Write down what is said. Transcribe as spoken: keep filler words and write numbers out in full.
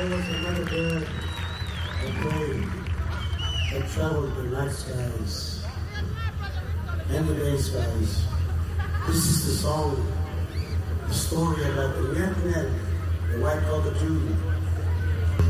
was another bird that played, that traveled the night skies and the day skies. This is the song, the story about the net net, the white cockatoo,